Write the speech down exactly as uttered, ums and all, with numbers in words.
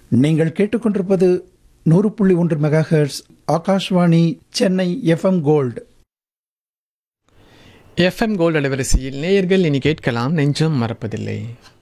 நீங்கள் கேட்டுக்கொண்டிருப்பது நூறு புள்ளி ஒன்று mega hertz Akashvani Chennai FM gold. FM gold அலைவரிசையில் நேயர்கள் இனி கேட்கலாம் நெஞ்சம் மறப்பதில்லை.